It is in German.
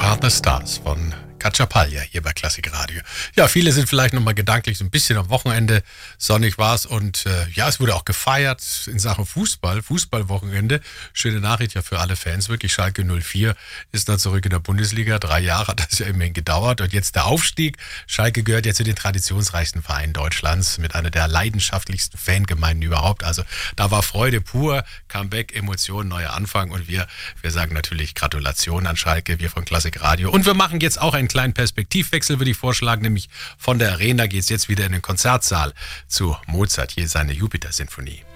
Are the Stars von Cacciapaglia hier bei Klassik Radio. Ja, viele sind vielleicht nochmal gedanklich so ein bisschen am Wochenende. Sonnig war es und es wurde auch gefeiert in Sachen Fußballwochenende. Schöne Nachricht ja für alle Fans, wirklich. Schalke 04 ist dann zurück in der Bundesliga. 3 Jahre hat das ja immerhin gedauert und jetzt der Aufstieg. Schalke gehört ja zu den traditionsreichsten Vereinen Deutschlands mit einer der leidenschaftlichsten Fangemeinden überhaupt. Also da war Freude pur, Comeback, Emotionen, neuer Anfang und wir sagen natürlich Gratulation an Schalke, wir von Klassik Radio. Und wir machen jetzt auch einen kleinen Perspektivwechsel, würde ich vorschlagen, nämlich von der Arena geht es jetzt wieder in den Konzertsaal zu Mozart, hier seine Jupiter-Sinfonie.